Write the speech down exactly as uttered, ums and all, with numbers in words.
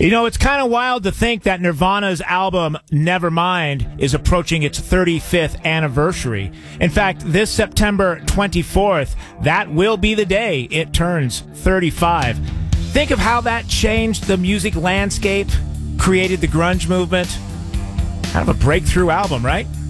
You know, it's kind of wild to think that Nirvana's album Nevermind is approaching its thirty-fifth anniversary. In fact, this September twenty-fourth, that will be the day it turns thirty-five. Think of how that changed the music landscape, created the grunge movement. Kind of a breakthrough album, right?